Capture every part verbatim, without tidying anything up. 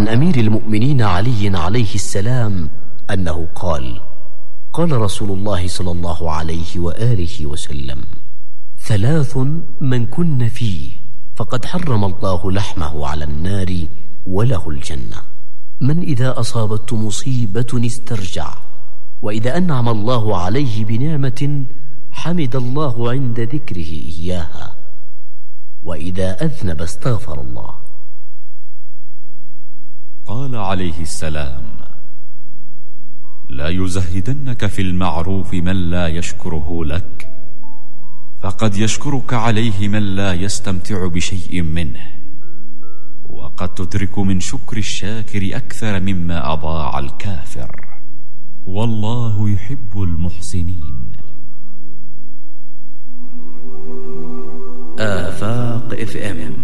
عن أمير المؤمنين علي عليه السلام أنه قال: قال رسول الله صلى الله عليه وآله وسلم: ثلاث من كن فيه فقد حرم الله لحمه على النار وله الجنة: من إذا أصابته مصيبة استرجع، وإذا أنعم الله عليه بنعمة حمد الله عند ذكره إياها، وإذا أذنب استغفر الله. قال عليه السلام: لا يزهدنك في المعروف من لا يشكره لك، فقد يشكرك عليه من لا يستمتع بشيء منه، وقد تدرك من شكر الشاكر أكثر مما أضاع الكافر، والله يحب المحسنين. آفاق اف ام.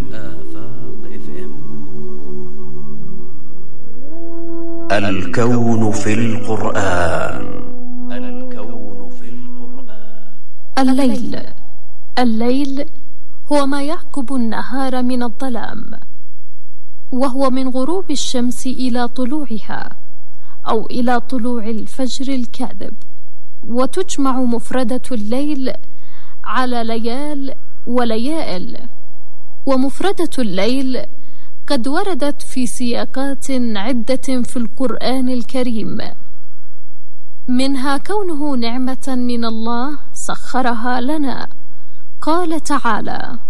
الكون في القرآن. الكون في القرآن. الليل. الليل هو ما يعقب النهار من الظلام، وهو من غروب الشمس إلى طلوعها أو إلى طلوع الفجر الكاذب. وتجمع مفردة الليل على ليال وليائل. ومفردة الليل قد وردت في سياقات عدة في القرآن الكريم، منها كونه نعمة من الله سخرها لنا. قال تعالى: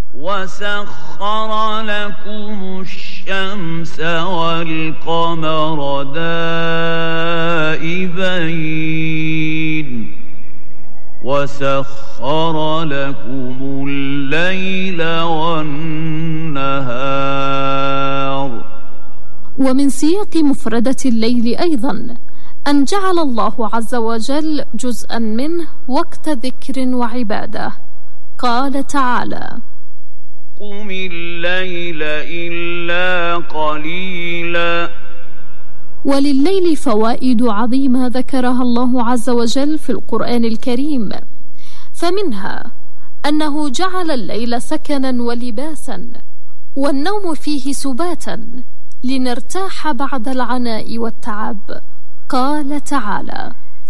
وسخر لكم الشمس والقمر دائبين وسخر لكم الليل والنهار. ومن سياق مفردة الليل أيضا أن جعل الله عز وجل جزءا منه وقت ذكر وعبادة. قال تعالى: قم الليل إلا قليلا. ولليل فوائد عظيمة ذكرها الله عز وجل في القرآن الكريم، فمنها أنه جعل الليل سكنا ولباسا، والنوم فيه سباتا لنرتاح بعد العناء والتعب. قال تعالى: